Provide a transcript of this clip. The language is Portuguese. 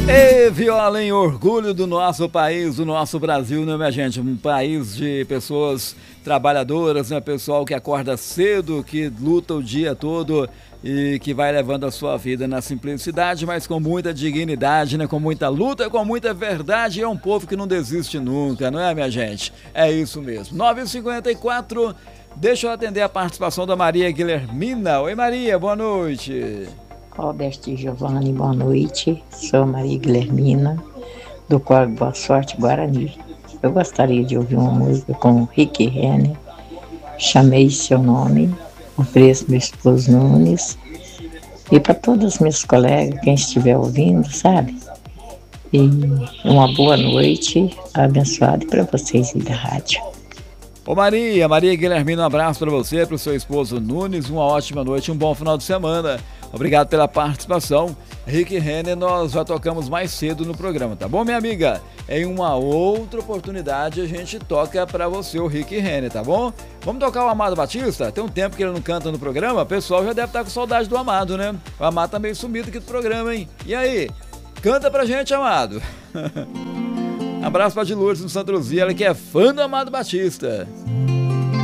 E viola em orgulho do nosso país, do nosso Brasil, né, minha gente? Um país de pessoas trabalhadoras, né? Pessoal que acorda cedo, que luta o dia todo e que vai levando a sua vida na simplicidade, mas com muita dignidade, né? Com muita luta, com muita verdade. E é um povo que não desiste nunca, não é, minha gente? É isso mesmo. 9h54, deixa eu atender a participação da Maria Guilhermina. Oi, Maria, boa noite. Roberto e Giovanni, boa noite. Sou Maria Guilhermina, do Coro Boa Sorte, Guarani. Eu gostaria de ouvir uma música com Rick Renner, Chamei Seu Nome, ofereço meu esposo Nunes, e para todos os meus colegas, quem estiver ouvindo, sabe? E uma boa noite, abençoada para vocês aí da rádio. Ô Maria Guilhermina, um abraço para você, para o seu esposo Nunes, uma ótima noite, um bom final de semana. Obrigado pela participação. Rick Renner, nós já tocamos mais cedo no programa, tá bom, minha amiga? Em uma outra oportunidade a gente toca pra você o Rick Renner, tá bom? Vamos tocar o Amado Batista? Tem um tempo que ele não canta no programa, o pessoal já deve estar com saudade do Amado, né? O Amado tá meio sumido aqui do programa, hein? E aí? Canta pra gente, Amado. Abraço pra de Lourdes no Santa Luzia, ela que é fã do Amado Batista.